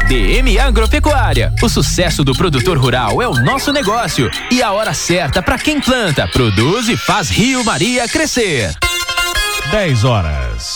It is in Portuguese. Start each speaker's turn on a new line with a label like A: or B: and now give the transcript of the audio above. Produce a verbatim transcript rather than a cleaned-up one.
A: D M Agropecuária. O sucesso do produtor rural é o nosso negócio e a hora certa para quem planta, produz e faz Rio Maria crescer.
B: dez horas